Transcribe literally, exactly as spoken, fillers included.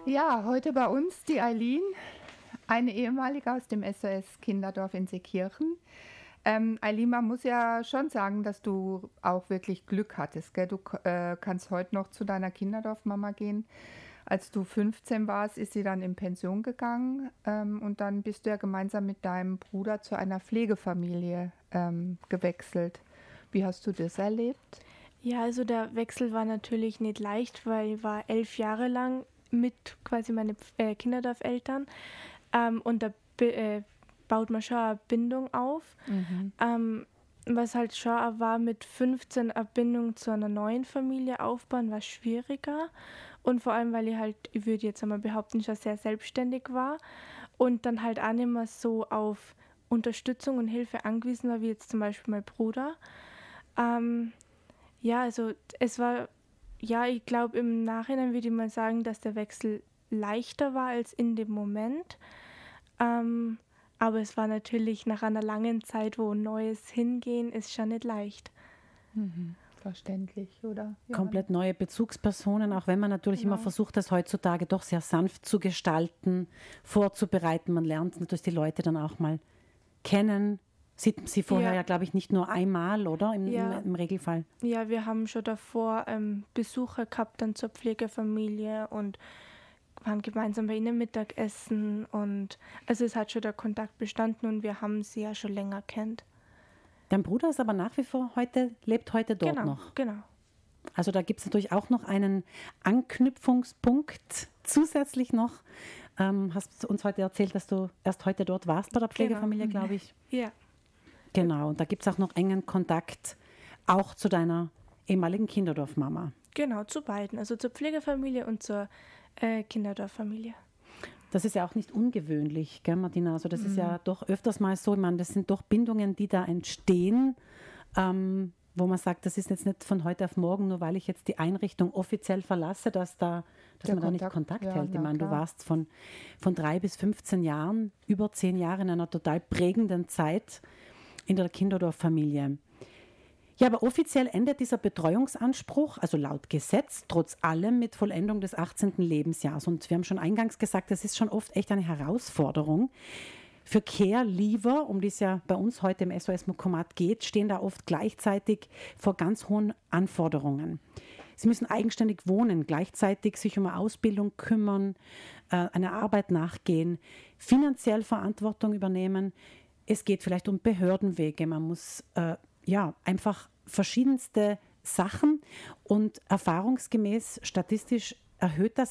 Ja, heute bei uns die Eileen, eine ehemalige aus dem S O S Kinderdorf in Seekirchen. Ähm, Eileen, man muss ja schon sagen, dass du auch wirklich Glück hattest, gell? Du äh, kannst heute noch zu deiner Kinderdorfmama gehen. Als du fünfzehn warst, ist sie dann in Pension gegangen, ähm, und dann bist du ja gemeinsam mit deinem Bruder zu einer Pflegefamilie ähm, gewechselt. Wie hast du das erlebt? Ja, also der Wechsel war natürlich nicht leicht, weil ich war elf Jahre lang mit quasi meine äh, Kinderdorfeltern, ähm, und da bi- äh, baut man schon eine Bindung auf. Mhm. Ähm, was halt schon auch war, mit fünfzehn eine Bindung zu einer neuen Familie aufbauen, war schwieriger. Und vor allem, weil ich halt, ich würde jetzt einmal behaupten, schon sehr selbstständig war und dann halt auch nicht mehr so auf Unterstützung und Hilfe angewiesen war, wie jetzt zum Beispiel mein Bruder. Ähm, ja, also es war, ja, ich glaube im Nachhinein würde ich mal sagen, dass der Wechsel leichter war als in dem Moment. Ähm, aber es war natürlich nach einer langen Zeit, wo Neues hingehen, ist schon nicht leicht. Mhm. Verständlich, oder? Ja, Komplett neue Bezugspersonen, auch wenn man natürlich genau. immer versucht, das heutzutage doch sehr sanft zu gestalten, vorzubereiten. Man lernt natürlich die Leute dann auch mal kennen. Sieht sie vorher Ja. ja, glaube ich, nicht nur einmal, oder? Im, Ja. im, im Regelfall. Ja, wir haben schon davor ähm, Besucher gehabt dann zur Pflegefamilie und waren gemeinsam bei ihnen Mittagessen und also es hat schon der Kontakt bestanden und wir haben sie ja schon länger kennt. Dein Bruder ist aber nach wie vor heute, lebt heute dort Genau, noch. genau. Also da gibt es natürlich auch noch einen Anknüpfungspunkt zusätzlich noch. Ähm, hast uns heute erzählt, dass du erst heute dort warst bei der Pflegefamilie, Genau. glaube ich. Ja. Genau, und da gibt es auch noch engen Kontakt, auch zu deiner ehemaligen Kinderdorfmama. Genau, zu beiden, also zur Pflegefamilie und zur äh, Kinderdorffamilie. Das ist ja auch nicht ungewöhnlich, gell, Martina? Also das mhm. ist ja doch öfters mal so, ich meine, das sind doch Bindungen, die da entstehen, ähm, wo man sagt, das ist jetzt nicht von heute auf morgen, nur weil ich jetzt die Einrichtung offiziell verlasse, dass, da, dass man Kontakt, da nicht Kontakt ja, hält. Ich meine, du warst von, von drei bis fünfzehn Jahren, über zehn Jahre in einer total prägenden Zeit in der Kinderdorffamilie. Ja, aber offiziell endet dieser Betreuungsanspruch, also laut Gesetz, trotz allem mit Vollendung des achtzehnten Lebensjahres. Und wir haben schon eingangs gesagt, das ist schon oft echt eine Herausforderung. Für Care-Leaver, um die es ja bei uns heute im S O S-Mokomat geht, stehen da oft gleichzeitig vor ganz hohen Anforderungen. Sie müssen eigenständig wohnen, gleichzeitig sich um eine Ausbildung kümmern, einer Arbeit nachgehen, finanziell Verantwortung übernehmen. Es geht vielleicht um Behördenwege, man muss äh, ja einfach verschiedenste Sachen und erfahrungsgemäß statistisch erhöht das